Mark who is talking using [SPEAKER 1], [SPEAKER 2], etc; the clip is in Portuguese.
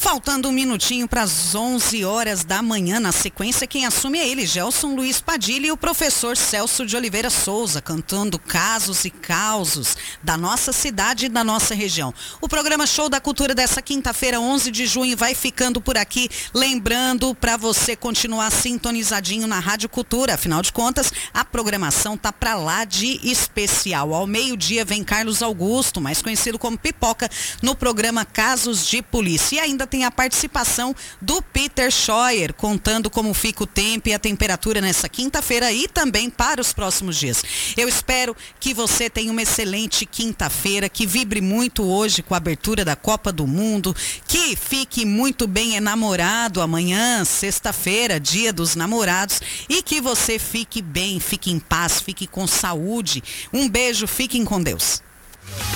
[SPEAKER 1] Faltando um minutinho para as 11 horas da manhã, na sequência quem assume é ele, Gelson Luiz Padilha, e o professor Celso de Oliveira Souza, cantando casos e causos da nossa cidade e da nossa região. O programa Show da Cultura dessa quinta-feira, 11 de junho, vai ficando por aqui, lembrando para você continuar sintonizadinho na Rádio Cultura, afinal de contas, a programação tá para lá de especial. Ao meio-dia vem Carlos Augusto, mais conhecido como Pipoca, no programa Casos de Polícia. E ainda tem a participação do Peter Scheuer, contando como fica o tempo e a temperatura nessa quinta-feira e também para os próximos dias. Eu espero que você tenha uma excelente quinta-feira, que vibre muito hoje com a abertura da Copa do Mundo, que fique muito bem enamorado amanhã, sexta-feira, dia dos namorados, e que você fique bem, fique em paz, fique com saúde. Um beijo, fiquem com Deus.